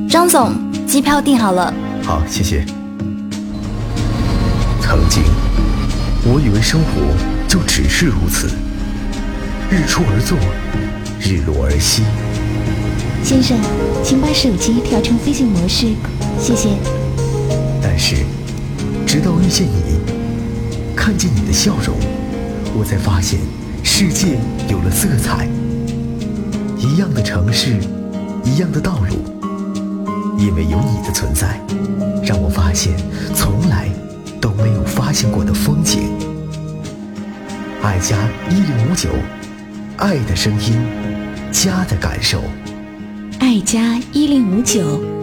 张总，机票订好了。 好，谢谢。曾经，我以为生活就只是如此，日出而作，日落而息。 先生，请把手机调成飞行模式，谢谢。 但是，直到遇见你，看见你的笑容，我才发现世界有了色彩。一样的城市，一样的道路，因为有你的存在，让我发现从来都没有发现过的风景。爱家1059，爱的声音，家的感受。 爱家1059。